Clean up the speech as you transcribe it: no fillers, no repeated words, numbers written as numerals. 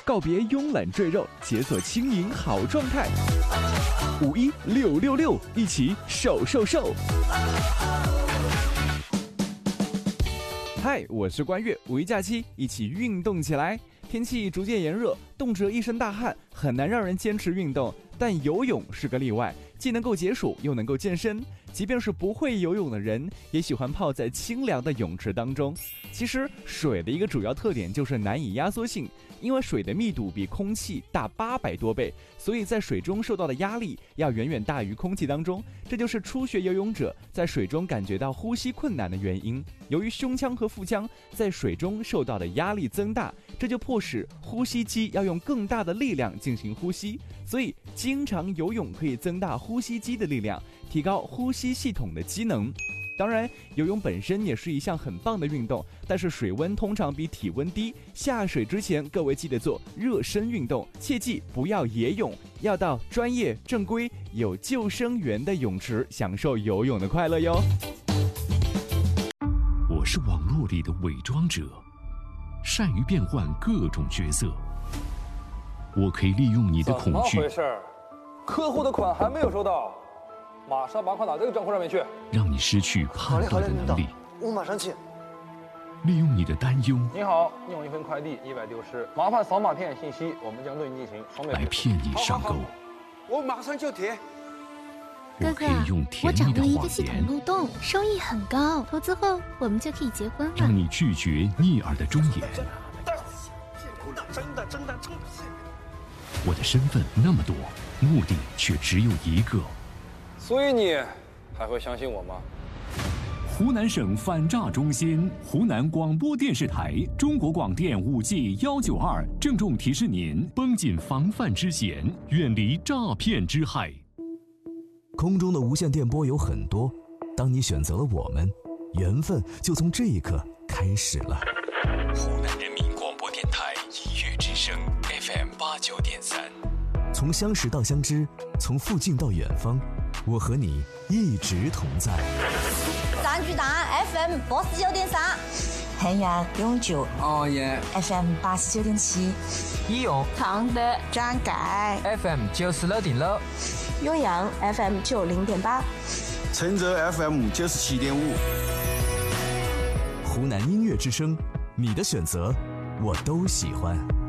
告别慵懒赘肉，解锁轻盈好状态。516666，一起瘦瘦瘦。嗨，我是关悦，五一假期一起运动起来。天气逐渐炎热，冻着一身大汗，很难让人坚持运动。但游泳是个例外，既能够解暑，又能够健身。即便是不会游泳的人，也喜欢泡在清凉的泳池当中。其实水的一个主要特点就是难以压缩性，因为水的密度比空气大800多倍，所以在水中受到的压力要远远大于空气当中。这就是初学游泳者在水中感觉到呼吸困难的原因。由于胸腔和腹腔在水中受到的压力增大，这就迫使呼吸机要用更大的力量进行呼吸，所以经常游泳可以增大呼吸机的力量，提高呼吸系统的机能。当然，游泳本身也是一项很棒的运动，但是水温通常比体温低，下水之前各位记得做热身运动，切记不要野泳，要到专业正规有救生员的泳池享受游泳的快乐哟。 我是网络里的伪装者，善于变换各种角色。我可以利用你的恐惧， 怎么回事？客户的款还没有收到，马上把款打这个账户上面去， 让你失去判断的能力。 我马上去。 利用你的担忧， 你好，你有一份快递100丢失，麻烦扫码填写信息，我们将对你进行双倍来骗你上钩。 我马上就填。 我可以用甜蜜的我掌握一个谎系统言， 漏洞，收益很高，投资后我们就可以结婚了。 让你拒绝逆耳的忠言。 真的。 我的身份那么多，目的却只有一个。 所以你还会相信我吗？ 湖南省反诈中心、湖南广播电视台、中国广电5G 192郑重提示您：绷紧防范之弦，远离诈骗之害。 空中的无线电波有很多，当你选择了我们，缘分就从这一刻开始了。 湖南人民广播电台音乐之声 FM89.3， 从相识到相知，从附近到远方，我和你一直同在。 三巨蛋 FM 89.3， 汉阳永久哦耶 FM 89.7， 义勇常德张盖 FM 96.6， 酉阳 FM 90.8， 陈泽 FM 97.5。 湖南音乐之声，你的选择我都喜欢。